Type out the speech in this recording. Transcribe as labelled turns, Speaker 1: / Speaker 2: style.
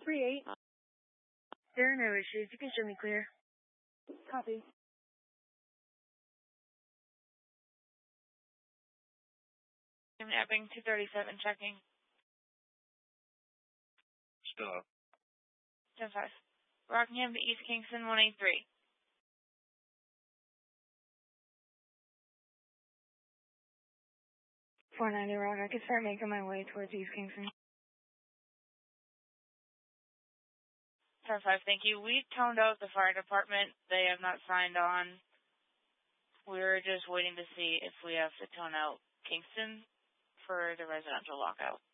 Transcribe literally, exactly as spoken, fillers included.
Speaker 1: three eight. There are no issues. You can show me clear. Copy.
Speaker 2: I'm Epping two thirty-seven checking.
Speaker 3: Still up.
Speaker 2: ten five. Rockingham to East Kingston one eight three.
Speaker 1: four ninety Rock. I can start making my way towards East Kingston.
Speaker 2: ten five, thank you. We toned out the fire department. They have not signed on. We're just waiting to see if we have to tone out Kingston for the residential lockout.